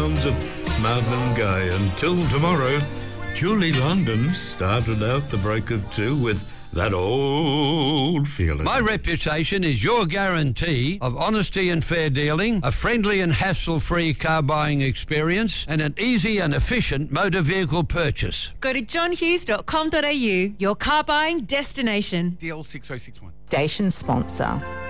sounds of Marvin Gaye. Until tomorrow, Julie London started out the break of two with that old feeling. My reputation is your guarantee of honesty and fair dealing, a friendly and hassle-free car buying experience, and an easy and efficient motor vehicle purchase. Go to johnhughes.com.au, your car buying destination. DL6061. Station sponsor.